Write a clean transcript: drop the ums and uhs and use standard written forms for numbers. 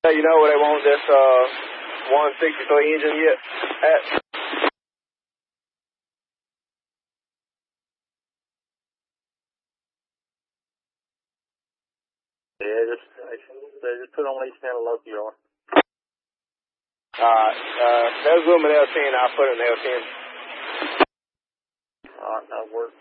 Hey, you know where they want this 163 engine yet? At? Yeah, just put on each channel local yard. Alright, there's room in L10, I'll put it in L10. Alright, that'll work.